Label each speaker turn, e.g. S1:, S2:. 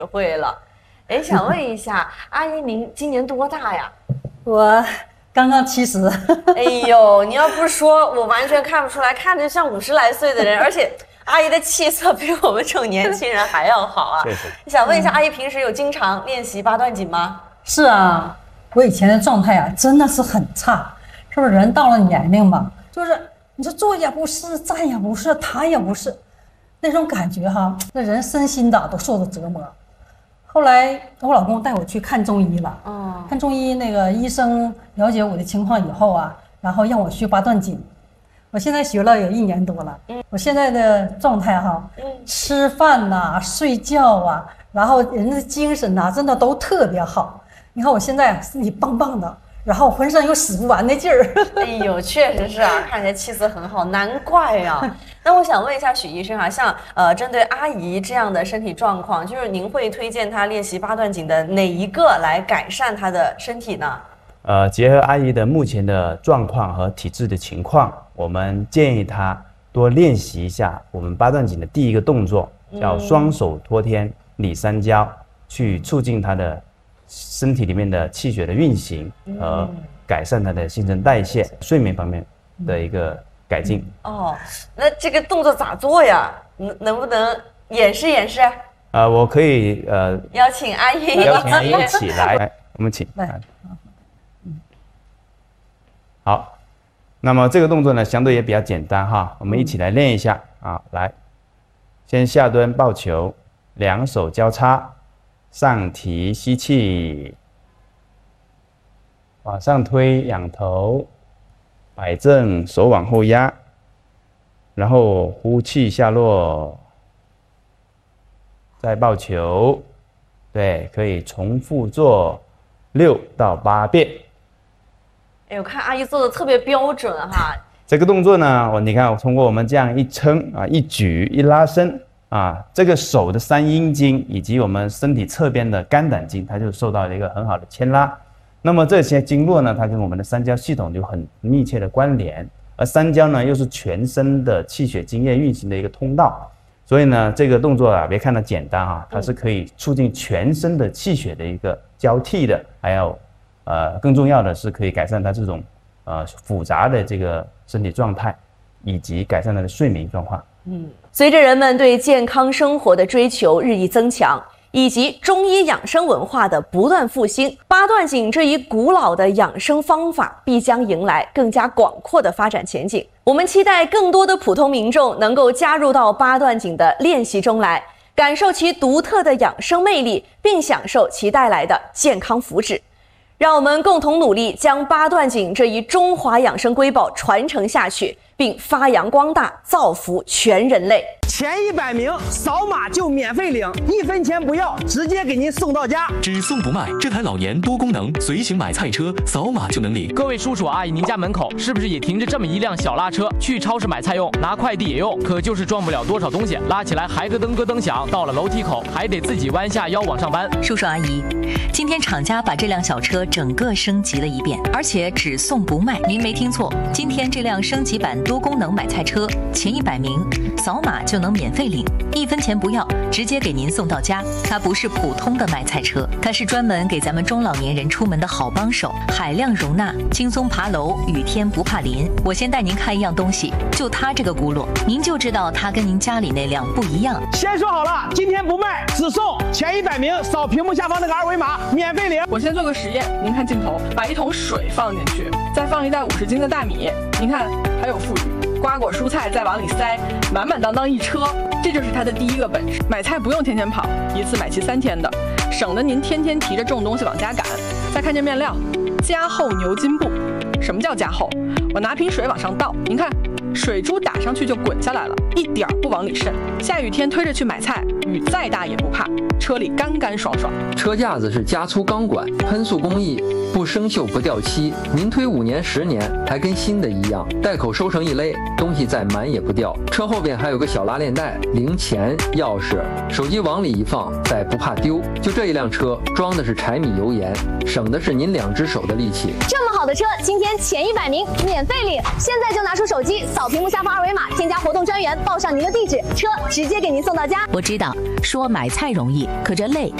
S1: 会了。哎，想问一下，阿姨您今年多大呀？
S2: 我刚刚70。
S1: 哎呦，你要不说，我完全看不出来，看着像50来岁的人，而且阿姨的气色比我们这种年轻人还要好啊。
S3: 确实。
S1: 想问一下，阿姨平时有经常练习八段锦吗？
S2: 是啊，我以前的状态啊，真的是很差。是不是人到了年龄嘛，就是你说坐也不是，站也不是，躺也不是，那种感觉哈，那人身心的都受着折磨。后来我老公带我去看中医了，看中医那个医生了解我的情况以后啊，然后让我学八段锦。我现在学了有1年多了，我现在的状态哈，吃饭呐、睡觉啊，然后人的精神呐、真的都特别好。你看我现在身体棒棒的。然后浑身有使不完的劲儿。
S1: 哎呦，确实是啊，看起来气色很好，难怪啊。那我想问一下许医生啊，像针对阿姨这样的身体状况，就是您会推荐她练习八段锦的哪一个来改善她的身体呢？
S3: 结合阿姨的目前的状况和体质的情况，我们建议她多练习一下我们八段锦的第一个动作，叫双手托天理三焦，去促进她的身体里面的气血的运行和改善它的新陈代谢、睡眠方面的一个改进。
S1: 哦，那这个动作咋做呀？能不能演示演示？
S3: 我可以
S1: 邀请阿姨
S3: 一起来，我们请来。好，那么这个动作呢，相对也比较简单哈，我们一起来练一下啊。来，先下蹲抱球，两手交叉。上提吸气，往上推仰头，摆正手往后压，然后呼气下落，再抱球，对，可以重复做6到8遍。
S1: 哎，我看阿姨做的特别标准哈。
S3: 这个动作呢，你看，通过我们这样一撑啊，一举一拉伸。这个手的3阴经以及我们身体侧边的肝胆经，它就受到了一个很好的牵拉。那么这些经络呢，它跟我们的三焦系统有很密切的关联，而三焦呢又是全身的气血津液运行的一个通道。所以呢，这个动作啊，别看它简单啊，它是可以促进全身的气血的一个交替的，还有更重要的是可以改善它这种复杂的这个身体状态，以及改善它的睡眠状况。
S1: 随着人们对健康生活的追求日益增强，以及中医养生文化的不断复兴，八段锦这一古老的养生方法必将迎来更加广阔的发展前景。我们期待更多的普通民众能够加入到八段锦的练习中来，感受其独特的养生魅力，并享受其带来的健康福祉。让我们共同努力，将八段锦这一中华养生瑰宝传承下去，并发扬光大，造福全人类。
S4: 前100名扫码就免费领，1分钱不要，直接给您送到家，
S5: 只送不卖。这台老年多功能随行买菜车，扫码就能领。
S6: 各位叔叔阿姨，您家门口是不是也停着这么一辆小拉车？去超市买菜用，拿快递也用，可就是装不了多少东西，拉起来还咯噔咯噔响，到了楼梯口还得自己弯下腰往上搬。
S7: 叔叔阿姨，今天厂家把这辆小车整个升级了一遍，而且只送不卖。您没听错，今天这辆升级版多功能买菜车，前100名扫码就能免费领，1分钱不要，直接给您送到家。它不是普通的买菜车，它是专门给咱们中老年人出门的好帮手，海量容纳，轻松爬楼，雨天不怕淋。我先带您看一样东西，就它这个轱辘，您就知道它跟您家里那辆不一样。
S4: 先说好了，今天不卖，只送前100名扫屏幕下方那个2维码，免费领。
S8: 我先做个实验，您看镜头，把1桶水放进去，再放1袋50斤的大米，您看还有富裕，瓜果蔬菜再往里塞，满满当当一车。这就是它的第一个本事。买菜不用天天跑，一次买齐3天的，省得您天天提着重东西往家赶。再看这面料，加厚牛筋布。什么叫加厚？我拿瓶水往上倒，您看水珠打上去就滚下来了，一点不往里渗。下雨天推着去买菜，雨再大也不怕，车里干干爽爽。
S9: 车架子是加粗钢管，喷塑工艺，不生锈不掉漆，您推5年10年还跟新的一样。袋口收成一勒，东西再满也不掉。车后边还有个小拉链袋，零钱、钥匙、手机往里一放，再不怕丢。就这一辆车装的是柴米油盐，省的是您2只手的力气。
S10: 这么好的车，今天前100名免费领，现在就拿出手机扫屏幕下方2维码，添加活动专员，报上您的地址，车直接给您送到家。
S7: 我知道说买菜容易，可这累